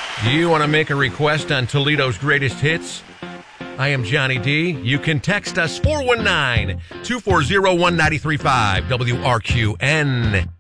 Do you want to make a request on Toledo's greatest hits? I am Johnny D. You can text us 419-240-1935, WRQN.